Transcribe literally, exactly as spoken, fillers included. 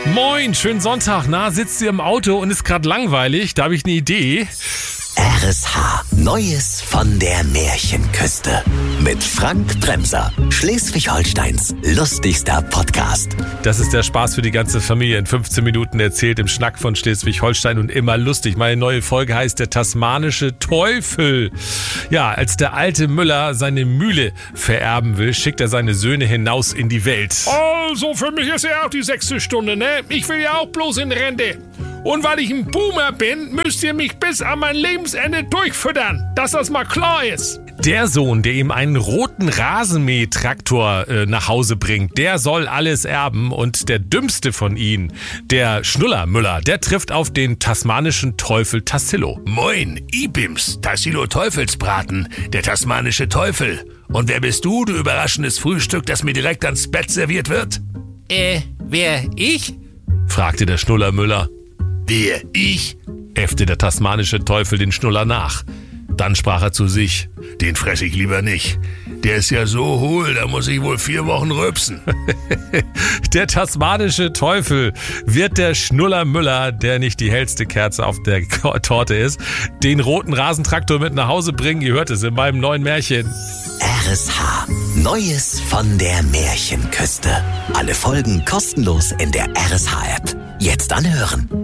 Moin, schönen Sonntag. Na, sitzt ihr im Auto und ist gerade langweilig? Da habe ich eine Idee. R S H, Neues von der Märchenküste. Mit Frank Bremser, Schleswig-Holsteins lustigster Podcast. Das ist der Spaß für die ganze Familie. In fünfzehn Minuten erzählt im Schnack von Schleswig-Holstein und immer lustig. Meine neue Folge heißt der tasmanische Teufel. Ja, als der alte Müller seine Mühle vererben will, schickt er seine Söhne hinaus in die Welt. Also, für mich ist ja auch die sechste Stunde, ne? Ich will ja auch bloß in Rente. Und weil ich ein Boomer bin, müsst ihr mich bis an mein Lebensende durchfüttern, dass das mal klar ist. Der Sohn, der ihm einen roten Rasenmähtraktor äh, nach Hause bringt, der soll alles erben. Und der dümmste von ihnen, der Schnullermüller, der trifft auf den tasmanischen Teufel Tassillo. Moin, Ibims, Tassillo Teufelsbraten, der tasmanische Teufel. Und wer bist du, du überraschendes Frühstück, das mir direkt ans Bett serviert wird? Äh, wer, ich? Fragte der Schnullermüller. Wer, ich? Äffte der tasmanische Teufel den Schnuller nach. Dann sprach er zu sich. Den fresse ich lieber nicht. Der ist ja so hohl, da muss ich wohl vier Wochen rülpsen. Der tasmanische Teufel wird der Schnullermüller, der nicht die hellste Kerze auf der Torte ist, den roten Rasentraktor mit nach Hause bringen. Ihr hört es in meinem neuen Märchen. R S H, Neues von der Märchenküste. Alle Folgen kostenlos in der R S H-App. Jetzt anhören.